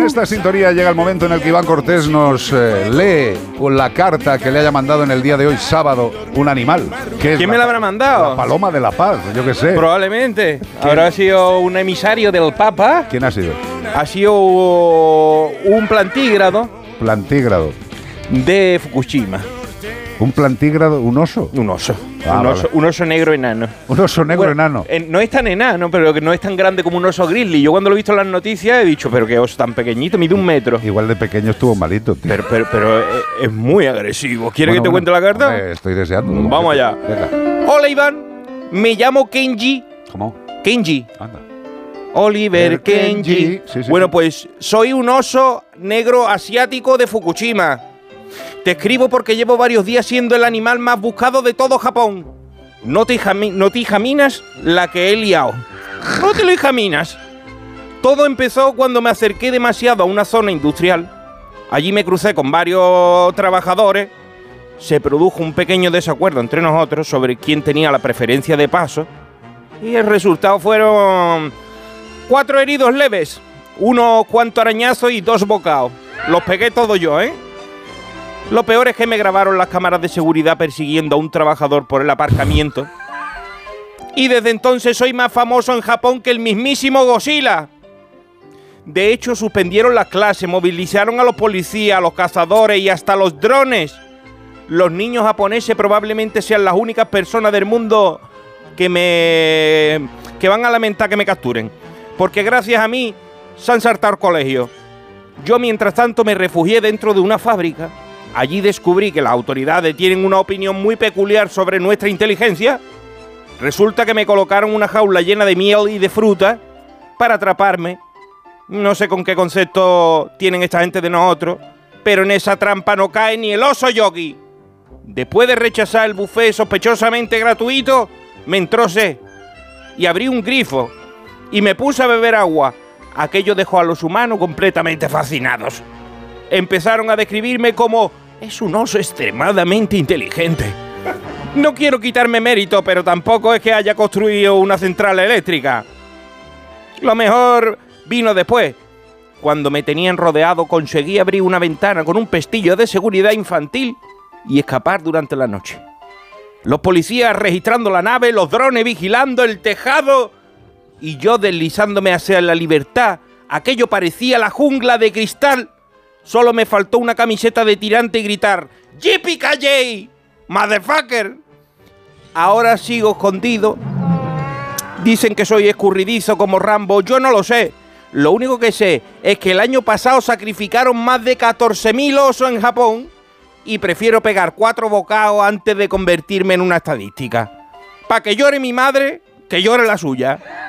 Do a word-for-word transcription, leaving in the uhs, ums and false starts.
esta sintonía llega el momento en el que Iván Cortés nos eh, lee con la carta que le haya mandado en el día de hoy, sábado, un animal. ¿Quién me la habrá mandado? La paloma de la paz, yo qué sé. Probablemente. Habrá sido un emisario del Papa. ¿Quién ha sido? Ha sido un plantígrado. Plantígrado. De Fukushima. ¿Un plantígrado? ¿Un oso? Un oso. Ah, un, vale. oso un oso negro enano. Un oso negro bueno, enano. Eh, no es tan enano, pero que no es tan grande como un oso grizzly. Yo cuando lo he visto en las noticias he dicho, pero qué oso tan pequeñito, mide un metro. Igual de pequeño estuvo malito, tío. Pero, pero, pero es, es muy agresivo. ¿Quieres Bueno, que te bueno, cuente la carta? hombre, estoy deseando. Vamos allá. Venga. Hola, Iván. Me llamo Kenji. ¿Cómo? Kenji. Anda. Oliver Kenji. Kenji. Sí, sí, bueno, sí. pues soy un oso negro asiático de Fukushima. Te escribo porque llevo varios días siendo el animal más buscado de todo Japón. No te, no te examinas la que he liado. No te lo examinas. Todo empezó cuando me acerqué demasiado a una zona industrial. Allí me crucé con varios trabajadores. Se produjo un pequeño desacuerdo entre nosotros sobre quién tenía la preferencia de paso. Y el resultado fueron cuatro heridos leves, unos cuantos arañazos y dos bocados. Los pegué todos yo, ¿eh? Lo peor es que me grabaron las cámaras de seguridad persiguiendo a un trabajador por el aparcamiento. Y desde entonces soy más famoso en Japón que el mismísimo Godzilla. De hecho, suspendieron las clases, movilizaron a los policías, a los cazadores y hasta los drones. Los niños japoneses probablemente sean las únicas personas del mundo que me... que van a lamentar que me capturen. Porque gracias a mí se han saltado el colegio. Yo, mientras tanto, me refugié dentro de una fábrica. Allí descubrí que las autoridades tienen una opinión muy peculiar sobre nuestra inteligencia. Resulta que me colocaron una jaula llena de miel y de fruta para atraparme. No sé con qué concepto tienen esta gente de nosotros, pero en esa trampa no cae ni el oso yogi. Después de rechazar el buffet sospechosamente gratuito, me entrocé y abrí un grifo y me puse a beber agua. Aquello dejó a los humanos completamente fascinados. Empezaron a describirme como es un oso extremadamente inteligente. No quiero quitarme mérito, pero tampoco es que haya construido una central eléctrica. Lo mejor vino después. Cuando me tenían rodeado, conseguí abrir una ventana con un pestillo de seguridad infantil y escapar durante la noche. Los policías registrando la nave, los drones vigilando el tejado y yo deslizándome hacia la libertad. Aquello parecía la jungla de cristal. Solo me faltó una camiseta de tirante y gritar ¡Yippee-ki-yay! ¡Motherfucker! Ahora sigo escondido. Dicen que soy escurridizo como Rambo. Yo no lo sé. Lo único que sé es que el año pasado sacrificaron más de catorce mil osos en Japón y prefiero pegar cuatro bocados antes de convertirme en una estadística. Para que llore mi madre, que llore la suya.